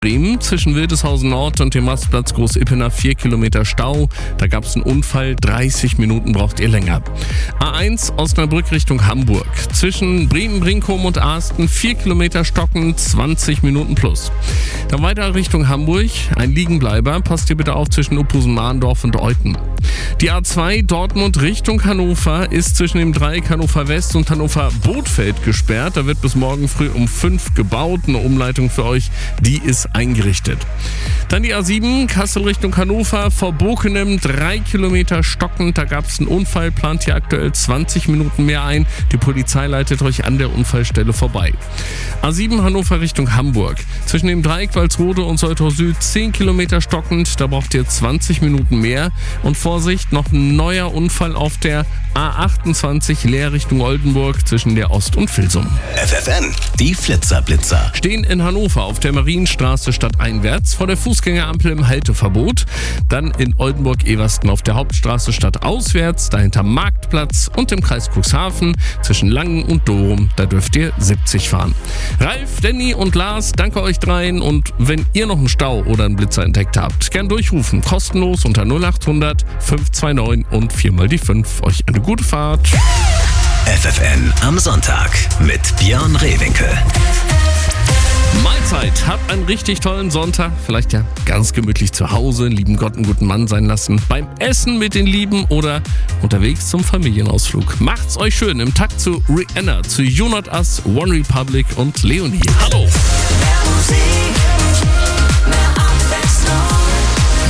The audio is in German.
Bremen zwischen Wildeshausen Nord und dem Rastplatz Großippener 4 Kilometer Stau. Da gab es einen Unfall, 30 Minuten braucht ihr länger. A1 Osnabrück Richtung Hamburg. Zwischen Bremen, Brinkum und Asten 4 Kilometer stocken, 20 Minuten plus. Dann weiter Richtung Hamburg, ein Liegenbleiber, passt ihr bitte auf zwischen Uphusen-Mahndorf und Euten. Die A2 Dortmund Richtung Hannover ist zwischen dem Dreieck Hannover West und Hannover Bothfeld gesperrt. Da wird bis morgen früh um 5 gebaut. Eine Umleitung für euch, die ist eingerichtet. Dann die A7 Kassel Richtung Hannover, vor Bokenem 3 Kilometer stockend. Da gab es einen Unfall, plant hier aktuell 20 Minuten mehr ein. Die Polizei leitet euch an der Unfallstelle vorbei. A7 Hannover Richtung Hamburg. Zwischen dem Dreieck Walsrode und Soltau Süd 10 Kilometer stockend. Da braucht ihr 20 Minuten mehr. Und Vorsicht, noch ein neuer Unfall auf der A28 Leer Richtung Oldenburg zwischen der Ost- und Vilsum. FFN, die Flitzer-Blitzer. Stehen in Hannover auf der Marienstraße stadteinwärts vor der Fußgängerampel im Halteverbot. Dann in Oldenburg-Eversten auf der Hauptstraße stadtauswärts, dahinter Marktplatz und im Kreis Cuxhaven zwischen Langen und Dorum. Da dürft ihr 70 fahren. Ralf, Danny und Lars, danke euch dreien. Und wenn ihr noch einen Stau oder einen Blitzer entdeckt habt, gern durchrufen. Kostenlos unter 0800 529 und 4 mal die 5. Euch eine gute Fahrt. FFN am Sonntag mit Björn Rehwinkel. Mahlzeit, habt einen richtig tollen Sonntag. Vielleicht ja ganz gemütlich zu Hause, lieben Gott einen guten Mann sein lassen. Beim Essen mit den Lieben oder unterwegs zum Familienausflug. Macht's euch schön im Takt zu Rihanna, zu You Not Us, One Republic und Leonie. Hallo!